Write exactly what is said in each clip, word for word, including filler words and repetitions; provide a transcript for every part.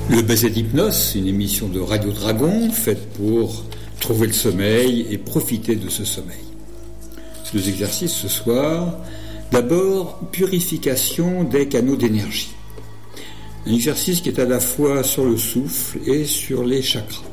Le baiser d'hypnose, une émission de Radio Dragon faite pour trouver le sommeil et profiter de ce sommeil. Deux exercices ce soir. D'abord, purification des canaux d'énergie. Un exercice qui est à la fois sur le souffle et sur les chakras.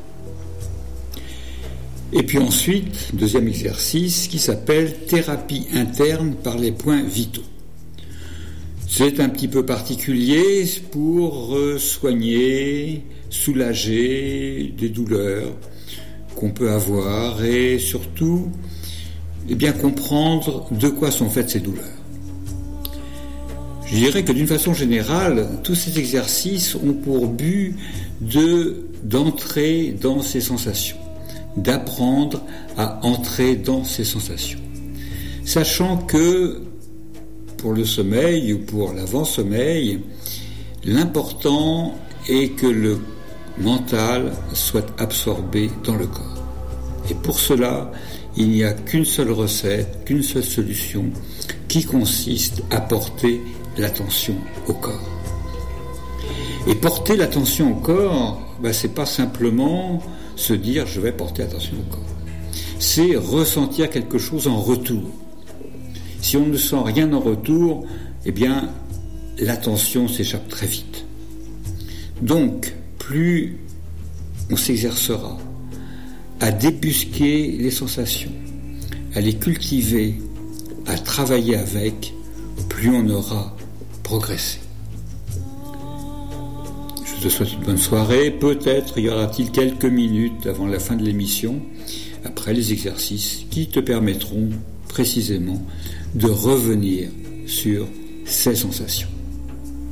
Et puis ensuite, deuxième exercice qui s'appelle thérapie interne par les points vitaux. C'est un petit peu particulier pour soigner, soulager des douleurs qu'on peut avoir et surtout eh bien, comprendre de quoi sont faites ces douleurs. Je dirais que d'une façon générale, tous ces exercices ont pour but de, d'entrer dans ces sensations, d'apprendre à entrer dans ces sensations. Sachant que pour le sommeil ou pour l'avant-sommeil, l'important est que le mental soit absorbé dans le corps. Et pour cela, il n'y a qu'une seule recette, qu'une seule solution qui consiste à porter l'attention au corps. Et porter l'attention au corps, ben, c'est pas simplement se dire je vais porter attention au corps. C'est ressentir quelque chose en retour. Si on ne sent rien en retour, eh bien, l'attention s'échappe très vite. Donc, plus on s'exercera à débusquer les sensations, à les cultiver, à travailler avec, plus on aura progressé. Je te souhaite une bonne soirée. Peut-être y aura-t-il quelques minutes avant la fin de l'émission, après les exercices qui te permettront précisément de revenir sur ces sensations.